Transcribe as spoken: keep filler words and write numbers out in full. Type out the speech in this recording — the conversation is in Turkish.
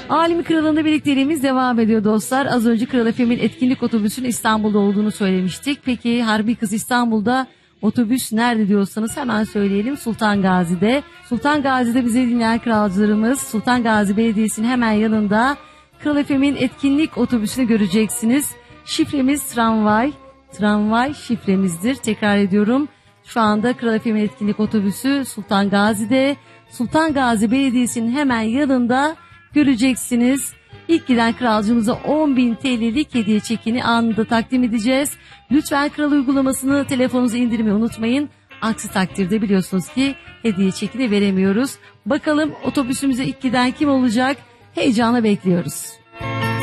Alemi Kralı'nda birlikteliğimiz devam ediyor dostlar. Az önce Kral F M'in etkinlik otobüsünün İstanbul'da olduğunu söylemiştik. Peki Harbi Kız İstanbul'da otobüs nerede diyorsanız hemen söyleyelim. Sultan Gazi'de. Sultan Gazi'de bizi dinleyen kralcılarımız, Sultan Gazi Belediyesi'nin hemen yanında Kral F M'in etkinlik otobüsünü göreceksiniz. Şifremiz tramvay. Tramvay şifremizdir. Tekrar ediyorum. Şu anda Kral F M'in etkinlik otobüsü Sultan Gazi'de. Sultan Gazi Belediyesi'nin hemen yanında göreceksiniz. İlk giden kralcımıza on bin T L'lik hediye çekini anında takdim edeceğiz. Lütfen Kral uygulamasını telefonunuza indirmeyi unutmayın. Aksi takdirde biliyorsunuz ki hediye çekini veremiyoruz. Bakalım otobüsümüze ilk giden kim olacak? Heyecanla bekliyoruz.